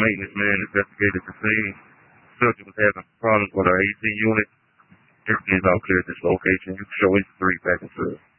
Maintenance man investigated the scene. Subject was having problems with our AC unit. Everything is all clear at this location. You can show his 3 back and forth.